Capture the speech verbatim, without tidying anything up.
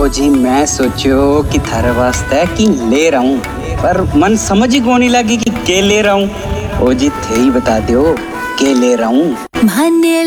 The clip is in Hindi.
जी मैं सोचो कि थारे वास्ते की ले रहा हूँ, पर मन समझ ही कोनी लगी कि के ले रहा हूँ। ओ जी थे ही बता दो के ले रहा हूँ।